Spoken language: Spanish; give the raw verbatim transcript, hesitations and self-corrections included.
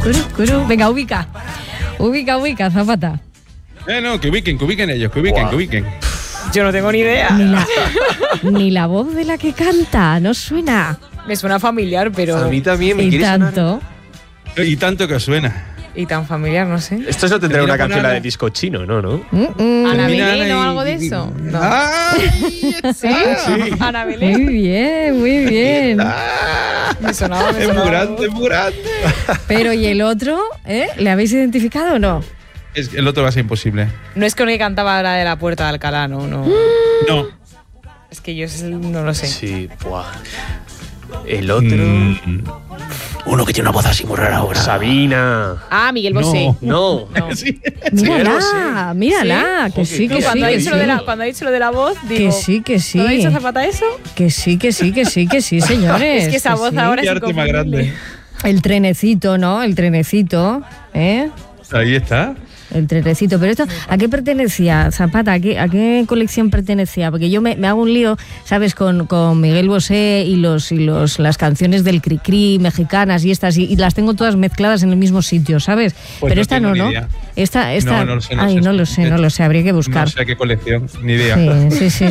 curu, curu. Venga, ubica. Ubica, ubica, Zapata. Eh, no, que ubiquen, que ubiquen ellos, que ubiquen, Wow. que ubiquen. Yo no tengo ni idea. Ni la, ni la voz de la que canta, no suena. Me suena familiar, pero... A mí también me Y quiere sonar. tanto. Y tanto que os suena. Y tan familiar, no sé. Esto no tendrá Mira, una canción Ana. la de disco chino, ¿no? ¿no? Mm, mm. Ana Mira, Belén Ana, o y- algo de y- eso. No. ¡Ay! ¿Sí? Sí. Ana Muy Belén. bien, muy bien. Me sonaba, me Es muy sonaba. grande, es muy grande. Pero ¿y el otro? ¿Eh? ¿Le habéis identificado o no? Es, el otro va a ser imposible. No es con el que cantaba la de la Puerta de Alcalá, no, no. No. Es que yo no lo sé. Sí, buah. El otro. Mm, Uno que tiene una voz así muy rara ahora. Sabina. Ah, Miguel No. Bosé. No. No. sí. Mírala, mírala, que sí, que sí, cuando, ha que dicho sí. lo de la, cuando ha dicho lo de la voz, digo... Que sí, que sí. ¿Cuándo ha dicho Zapata eso? Que sí, que sí, que sí, que sí, señores. Es que esa voz sí. ahora Qué es arte más inconfundible. grande. El trenecito, ¿no? El trenecito, ¿eh? Ahí está. El trenecito. Pero esto, ¿a qué pertenecía, Zapata? ¿A qué, a qué colección pertenecía? Porque yo me, me hago un lío, ¿sabes? Con, con Miguel Bosé y los y los las canciones del Cricri mexicanas y estas, y, y las tengo todas mezcladas en el mismo sitio, ¿sabes? Pues Pero no esta tengo no, ni ¿no? idea. Esta, esta. No, no lo sé, no Ay, sé. no lo sé, no lo sé, habría que buscar. No sé a qué colección, ni idea. Sí, sí, sí.